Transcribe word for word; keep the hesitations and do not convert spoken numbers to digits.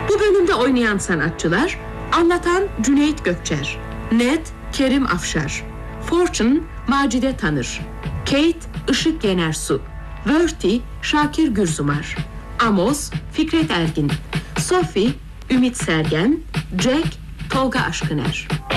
Bu bölümde oynayan sanatçılar: anlatan Cüneyt Gökçer, Ned Kerim Afşar, Fortune Macide Tanır, Kate Işık Yenersu, Wörty Şakir Gürzumar, Amos Fikret Ergin, Sophie Ümit Sergen, Jack Tolga Aşkıner.